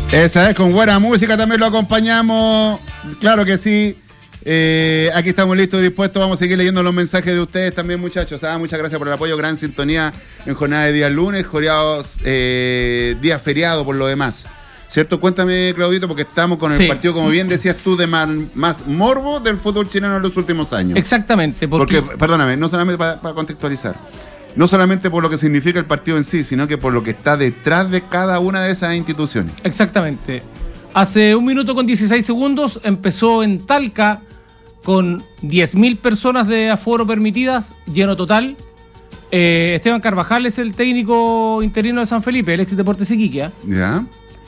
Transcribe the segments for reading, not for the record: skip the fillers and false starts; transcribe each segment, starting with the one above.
Esa es, con buena música también lo acompañamos. Claro que sí. Aquí estamos listos y dispuestos. Vamos a seguir leyendo los mensajes de ustedes también, muchachos. Muchas gracias por el apoyo. Gran sintonía en jornada de día lunes, día feriado por lo demás. ¿Cierto? Cuéntame, Claudito, porque estamos con el partido, como bien decías tú, de más morbo del fútbol chileno en los últimos años. Exactamente. Porque perdóname, no solamente para contextualizar, no solamente por lo que significa el partido en sí, sino que por lo que está detrás de cada una de esas instituciones. Exactamente. Hace 1 minuto con 16 segundos empezó en Talca con 10.000 personas de aforo permitidas, lleno total. Esteban Carvajal es el técnico interino de San Felipe, el ex Deportes Iquique. Ya.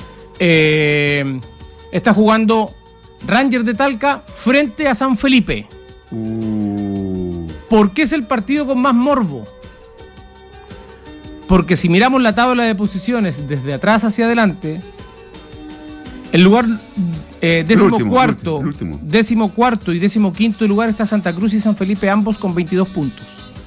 Está jugando Rangers de Talca frente a San Felipe. ¿Por qué es el partido con más morbo? Porque si miramos la tabla de posiciones desde atrás hacia adelante, el lugar décimo cuarto y 15º lugar está Santa Cruz y San Felipe, ambos con 22 puntos.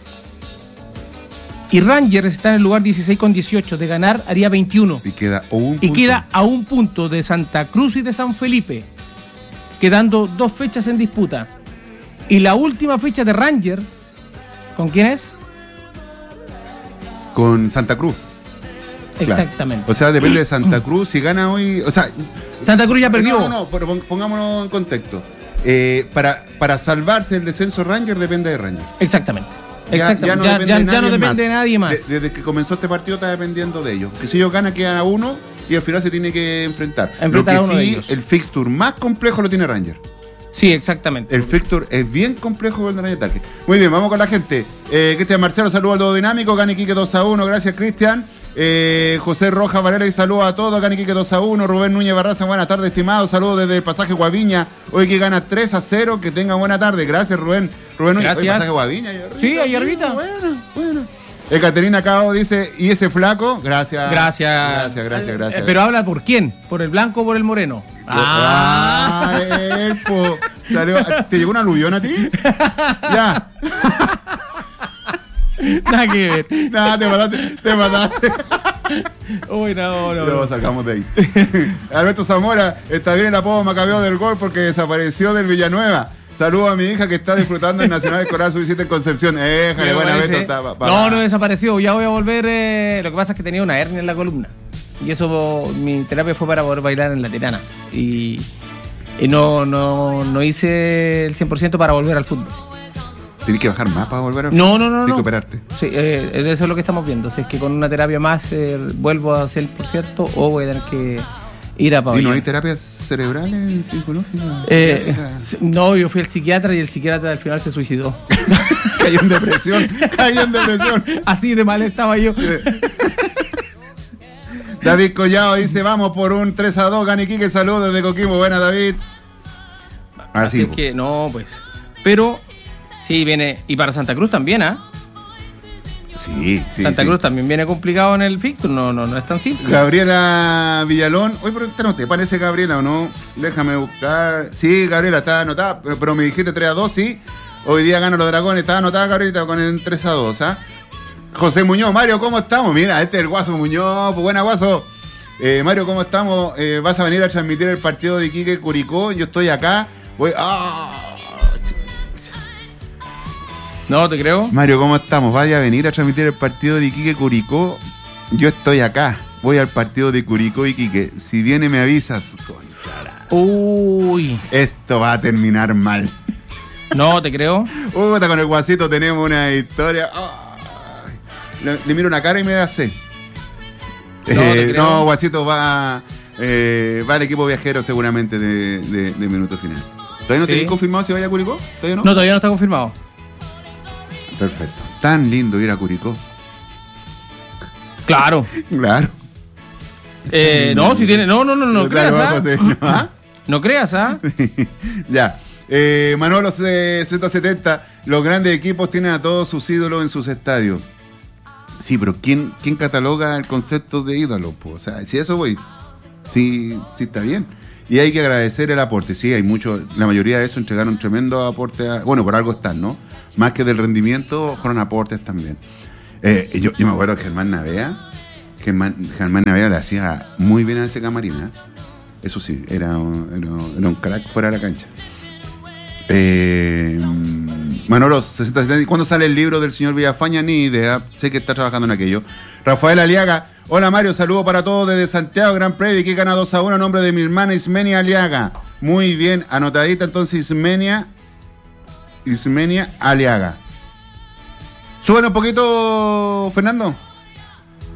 Y Rangers está en el lugar 16 con 18. De ganar haría 21. Y queda a un punto. Y queda a 1 punto de Santa Cruz y de San Felipe, quedando 2 fechas en disputa. Y la última fecha de Rangers, ¿con quién es? Con Santa Cruz. Exactamente. Claro. O sea, depende de Santa Cruz. Si gana hoy. O sea, Santa Cruz ya perdió. No, pero pongámonos en contexto. Para salvarse el descenso, Rangers depende de Rangers. Exactamente. Ya no depende de nadie más. Desde que comenzó este partido está dependiendo de ellos. Que si ellos ganan, queda a 1 y al final se tiene que enfrentar. Lo que a uno sí, de ellos. El fixture más complejo lo tiene Rangers. Sí, exactamente. El fixture es bien complejo con el Rangers Talca. Muy bien, vamos con la gente. Cristian Marcelo, saludos al Todo Dinámico. Gana Iquique 2-1, gracias, Cristian. José Rojas Varela, y saludos a todos. Gana Iquique 2-1. Rubén Núñez Barraza, buenas tardes, estimado. Saludos desde el pasaje Guaviña. Hoy que gana 3-0. Que tengan buena tarde. Gracias, Rubén. Rubén Núñez, gracias. Pasaje Guaviña. Sí, ahí arribita. Bueno. Caterina Cao dice, ¿y ese flaco? Gracias. Pero habla por quién, por el blanco o por el moreno. ¿Te llegó una aluvión a ti? Ya. Nada que ver. Nada, te mataste. Uy, no. Lo sacamos de ahí. Alberto Zamora, está bien el apodo Macabeo del gol porque desapareció del Villanueva. Saludos a mi hija que está disfrutando el Nacional Escolar Sub-17 en Concepción. No desapareció. Ya voy a volver. Lo que pasa es que tenía una hernia en la columna. Y eso, mi terapia fue para poder bailar en la Tirana. Y no hice el 100% para volver al fútbol. ¿Tienes que bajar más para volver al fútbol? No. Tienes que operarte. Sí, eso es lo que estamos viendo. Si es que con una terapia más vuelvo a hacer el 100% o voy a tener que ir a pabellón. ¿Y no hay terapias cerebrales, psicológicas? No, yo fui al psiquiatra y el psiquiatra al final se suicidó. Cayó en depresión. Así de mal estaba yo. David Collado dice, vamos por un 3-2, gana Iquique, saludos desde Coquimbo. Buena, David. Así es que, no, pues. Pero, sí, viene, y para Santa Cruz también, Sí. Santa Cruz también viene complicado en el fixture, no es tan simple. Gabriela Villalón. Oye, pero ¿te parece Gabriela o no? Déjame buscar. Sí, Gabriela, está anotada, pero me dijiste 3-2, sí. Hoy día ganan los Dragones, está anotada Gabriela con el 3-2, José Muñoz, Mario, ¿cómo estamos? Mira, este es el Guaso Muñoz, pues buena Guaso. Mario, ¿cómo estamos? ¿Vas a venir a transmitir el partido de Iquique Curicó? Yo estoy acá. No, te creo. Mario, ¿cómo estamos? ¿Vaya a venir a transmitir el partido de Iquique Curicó? Yo estoy acá. Voy al partido de Curicó Iquique. Si viene me avisas. Uy. Esto va a terminar mal. No, te creo. Con el Guasito tenemos una historia. Le miro una cara y me da C. No, Guasito va al equipo viajero seguramente de Minuto Final. ¿Todavía no tenéis confirmado si vaya a Curicó? ¿Todavía no? No, todavía no está confirmado. Perfecto. Tan lindo ir a Curicó. Claro. No, si tiene. No creas, No creas, Ya. Manolo Z70, los grandes equipos tienen a todos sus ídolos en sus estadios. Sí, pero ¿quién cataloga el concepto de ídolo? O sea, si eso voy, sí está bien. Y hay que agradecer el aporte. Sí, hay mucho, la mayoría de eso entregaron tremendo aporte. Bueno, por algo están, ¿no? Más que del rendimiento, fueron aportes también. Yo me acuerdo de Germán Navea. Germán Navea le hacía muy bien a ese camarín, Eso sí, era un crack fuera de la cancha. Manolo, 60-70. ¿Cuándo sale el libro del señor Villafaña? Ni idea. Sé que está trabajando en aquello. Rafael Aliaga. Hola Mario, saludo para todos desde Santiago, Gran Previa, que gana 2-1 a nombre de mi hermana Ismenia Aliaga. Muy bien, anotadita entonces Ismenia Aliaga. Súbele un poquito, Fernando.